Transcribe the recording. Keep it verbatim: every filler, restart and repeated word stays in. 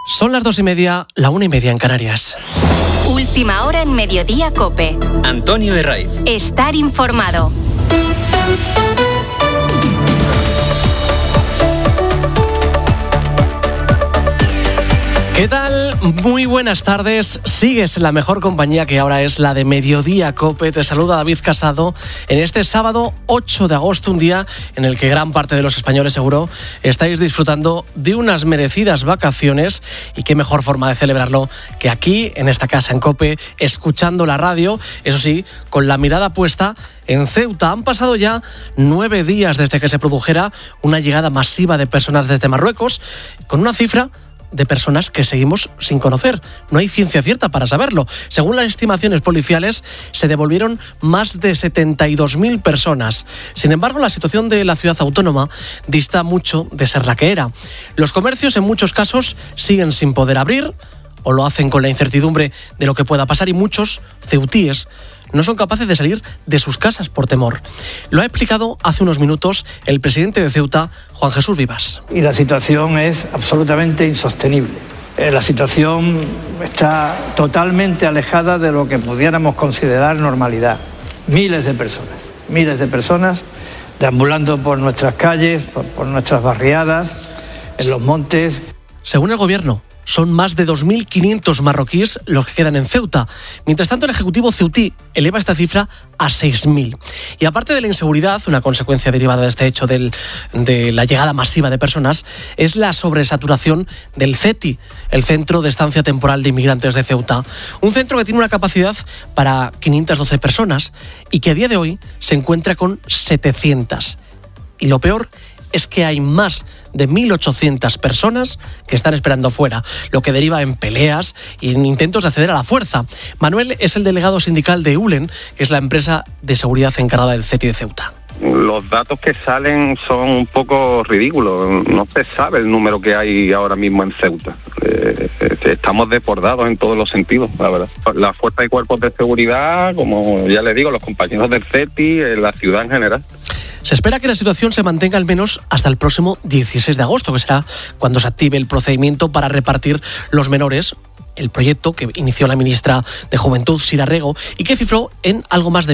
Son las dos y media, la una y media en Canarias. Última hora en Mediodía COPE. Antonio Herraiz. Estar informado. ¿Qué tal? Muy buenas tardes. Sigues en la mejor compañía, que ahora es la de Mediodía COPE. Te saluda David Casado en este sábado ocho de agosto, un día en el que gran parte de los españoles seguro estáis disfrutando de unas merecidas vacaciones, y qué mejor forma de celebrarlo que aquí, en esta casa en COPE, escuchando la radio, eso sí, con la mirada puesta en Ceuta. Han pasado ya nueve días desde que se produjera una llegada masiva de personas desde Marruecos, con una cifra de personas que seguimos sin conocer. No hay ciencia cierta para saberlo. Según las estimaciones policiales, se devolvieron más de setenta y dos mil personas. Sin embargo, la situación de la ciudad autónoma dista mucho de ser la que era. Los comercios, en muchos casos, siguen sin poder abrir, o lo hacen con la incertidumbre de lo que pueda pasar, y muchos ceutíes no son capaces de salir de sus casas por temor. Lo ha explicado hace unos minutos el presidente de Ceuta, Juan Jesús Vivas. Y la situación es absolutamente insostenible. La situación está totalmente alejada de lo que pudiéramos considerar normalidad. Miles de personas, miles de personas deambulando por nuestras calles, por, por nuestras barriadas, en los montes. Según el gobierno, son más de dos mil quinientos marroquíes los que quedan en Ceuta. Mientras tanto, el Ejecutivo ceutí eleva esta cifra a seis mil. Y aparte de la inseguridad, una consecuencia derivada de este hecho del, de la llegada masiva de personas, es la sobresaturación del CETI, el Centro de Estancia Temporal de Inmigrantes de Ceuta. Un centro que tiene una capacidad para quinientas doce personas y que a día de hoy se encuentra con setecientas. Y lo peor es que hay más de mil ochocientas personas que están esperando fuera, lo que deriva en peleas y en intentos de acceder a la fuerza. Manuel es el delegado sindical de EULEN, que es la empresa de seguridad encargada del CETI de Ceuta. Los datos que salen son un poco ridículos. No se sabe el número que hay ahora mismo en Ceuta. Eh, estamos desbordados en todos los sentidos, la verdad. La fuerza y cuerpos de seguridad, como ya les digo, los compañeros del CETI, en la ciudad en general. Se espera que la situación se mantenga al menos hasta el próximo dieciséis de agosto, que será cuando se active el procedimiento para repartir los menores, el proyecto que inició la ministra de Juventud, Sira Rego, y que cifró en algo más de